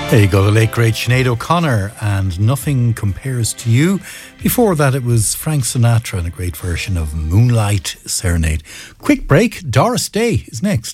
There you go, the late great Sinead O'Connor and Nothing Compares to You. Before that it was Frank Sinatra and a great version of Moonlight Serenade. Quick break, Doris Day is next.